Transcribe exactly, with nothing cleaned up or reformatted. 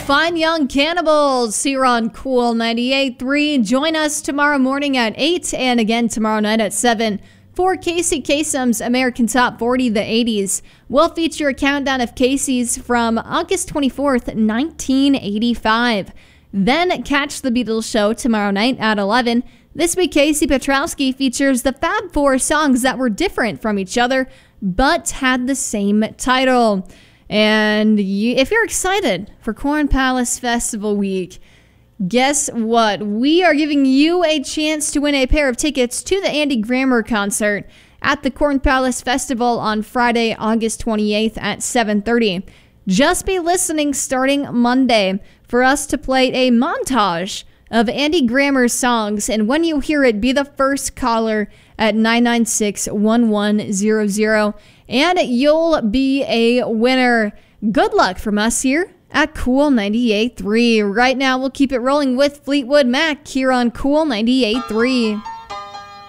Fine Young Cannibals here on Cool ninety-eight point three. Join us tomorrow morning at eight and again tomorrow night at seven for Casey Kasem's American Top forty, the eighties. We'll feature a countdown of Casey's from August twenty-fourth, nineteen eighty-five. Then catch the Beatles show tomorrow night at eleven. This week, Casey Petrowski features the Fab Four songs that were different from each other, but had the same title. And you, if you're excited for Corn Palace Festival Week, guess what? We are giving you a chance to win a pair of tickets to the Andy Grammer concert at the Corn Palace Festival on Friday, August twenty-eighth at seven thirty. Just be listening starting Monday for us to play a montage of Andy Grammer's songs, and when you hear it, be the first caller at nine nine six, one one zero zero, and you'll be a winner. Good luck from us here at Cool ninety-eight point three. Right now, we'll keep it rolling with Fleetwood Mac here on Cool ninety-eight point three.